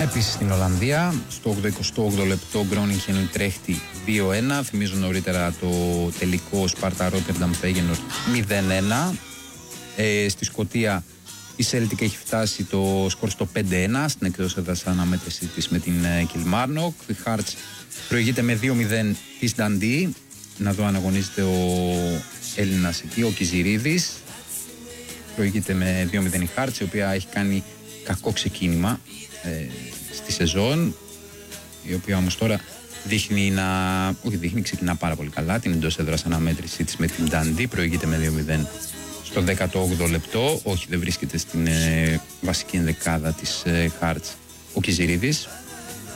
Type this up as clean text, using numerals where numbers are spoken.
Επίσης στην Ολλανδία, στο 28 λεπτό Γκρόνιγκεν Ουντρέχτη 2-1. Θυμίζω νωρίτερα το τελικό Σπάρτα Ρότερνταμ Φέγενορντ 0-1. Στη Σκωτία η Celtic έχει φτάσει το σκορ στο 5-1 στην εκτός έδρας αναμέτρησή της με την Kilmarnock. Η Hearts προηγείται με 2-0 της Dundee. Να δω αν αγωνίζεται ο Έλληνας εκεί, ο Κιζηρίδης. Προηγείται με 2-0 η Hearts, η οποία έχει κάνει κακό ξεκίνημα στη σεζόν, η οποία όμως τώρα ξεκινά πάρα πολύ καλά την εντός έδρας αναμέτρησή της με την Dundee. Προηγείται με 2-0 στο 18ο λεπτό. Όχι, δεν βρίσκεται στην βασική ενδεκάδα της Hearts ο Κιζηρίδης.